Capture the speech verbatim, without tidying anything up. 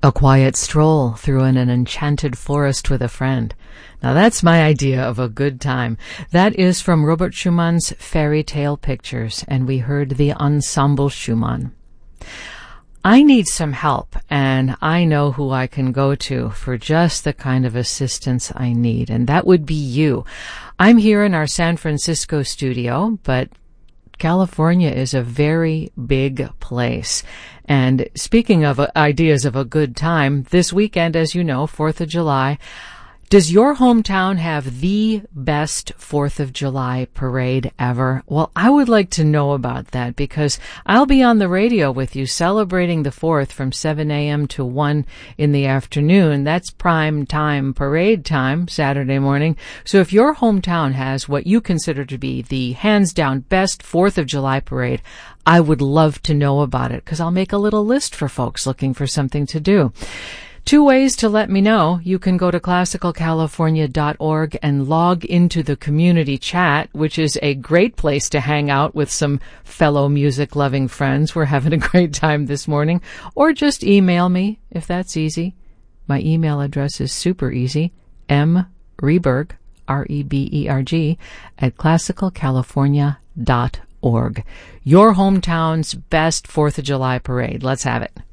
A quiet stroll through an, an enchanted forest with a friend. Now that's my idea of a good time. That is from Robert Schumann's Fairy Tale Pictures, and we heard the Ensemble Schumann. I need some help, and I know who I can go to for just the kind of assistance I need, and that would be you. I'm here in our San Francisco studio, but California is a very big place. And speaking of ideas of a good time, this weekend, as you know, fourth of July, does your hometown have the best fourth of July parade ever? Well, I would like to know about that because I'll be on the radio with you celebrating the fourth from seven a.m. to one in the afternoon. That's prime time parade time, Saturday morning. So if your hometown has what you consider to be the hands-down best fourth of July parade, I would love to know about it because I'll make a little list for folks looking for something to do. Two ways to let me know. You can go to classical california dot org and log into the community chat, which is a great place to hang out with some fellow music-loving friends. We're having a great time this morning. Or just email me, if that's easy. My email address is super easy, mreberg, R E B E R G, at classical california dot org. Your hometown's best fourth of July parade. Let's have it.